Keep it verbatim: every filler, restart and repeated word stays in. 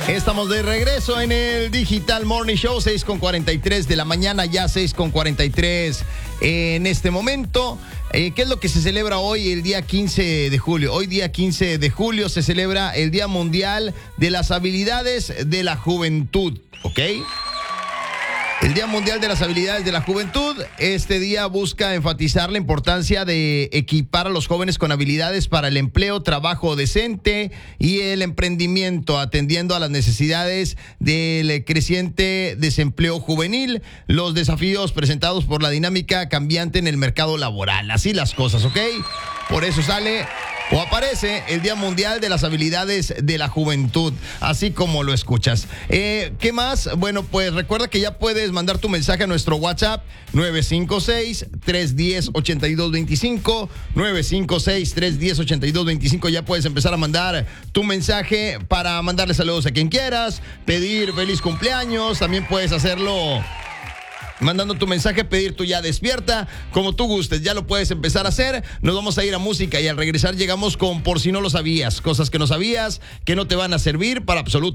Estamos de regreso en el Digital Morning Show, seis con cuarenta y tres de la mañana, ya seis con cuarenta y tres en este momento. Eh, ¿Qué es lo que se celebra hoy, el día quince de julio? Hoy, día quince de julio, se celebra el Día Mundial de las Habilidades de la Juventud, ¿ok? El Día Mundial de las Habilidades de la Juventud. Este día busca enfatizar la importancia de equipar a los jóvenes con habilidades para el empleo, trabajo decente y el emprendimiento, atendiendo a las necesidades del creciente desempleo juvenil, los desafíos presentados por la dinámica cambiante en el mercado laboral. Así las cosas, ¿ok? Por eso sale o aparece el Día Mundial de las Habilidades de la Juventud, así como lo escuchas. Eh, ¿Qué más? Bueno, pues recuerda que ya puedes mandar tu mensaje a nuestro WhatsApp nueve cinco seis, tres uno cero, ocho dos dos cinco, nueve cinco seis, tres uno cero, ocho dos dos cinco. Ya puedes empezar a mandar tu mensaje para mandarle saludos a quien quieras, pedir feliz cumpleaños, también puedes hacerlo mandando tu mensaje, pedir tu ya despierta, como tú gustes, ya lo puedes empezar a hacer. Nos vamos a ir a música y al regresar llegamos con Por si no lo sabías, cosas que no sabías, que no te van a servir para absolutamente